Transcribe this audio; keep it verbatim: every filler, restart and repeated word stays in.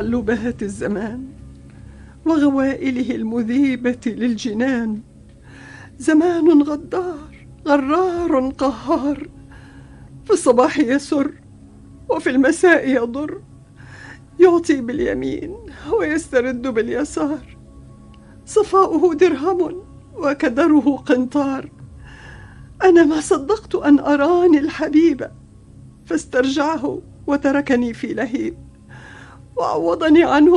تقلبات الزمان وغوائله المذيبة للجنان. زمان غدار غرار قهار، في الصباح يسر وفي المساء يضر، يعطي باليمين ويسترد باليسار، صفاؤه درهم وكدره قنطار. أنا ما صدقت أن أراني الحبيب، فاسترجعه وتركني في لهيب، وعوضني عنه